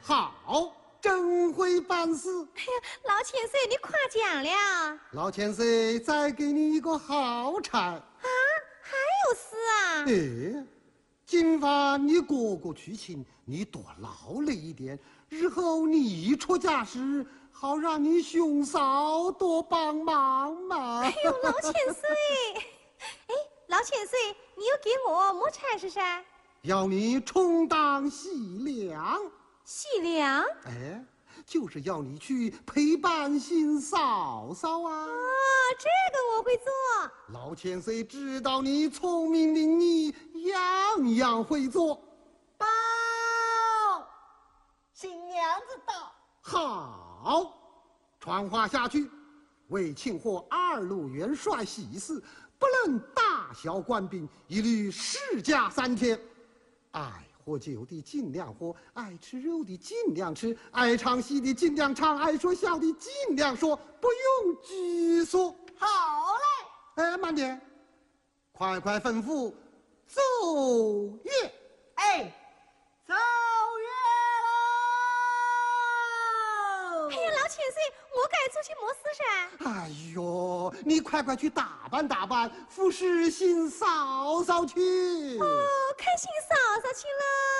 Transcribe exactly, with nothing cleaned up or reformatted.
好，真会办事。 哎呀，老千岁，你夸奖了。 老千岁，再给你一个好差。 啊，还有事啊？ 哎，今晚你哥哥去亲，你多劳累一点，日后你出嫁时，好让你兄嫂多帮忙嘛。 哎呦，老千岁，哎，老千岁，你又给我么差事噻？ 要你充当喜娘。 喜娘？ 哎，就是要你去陪伴新嫂嫂啊。 哦，这个我会做。 老千岁知道你聪明伶俐，样样会做。 报，新娘子到。 好，传话下去，为庆贺二路元帅喜事，不论大小官兵，一律试驾三天。爱喝酒的尽量喝，爱吃肉的尽量吃，爱唱戏的尽量唱，爱说笑的尽量说，不用拘束。 好嘞。 哎，慢点，快快吩咐奏乐。 哎，奏乐喽！ 哎呀，老千岁，我该做些么事噻？ 哎呦，你快快去打扮打扮，服侍新嫂嫂去。 哦，看新嫂嫂去了。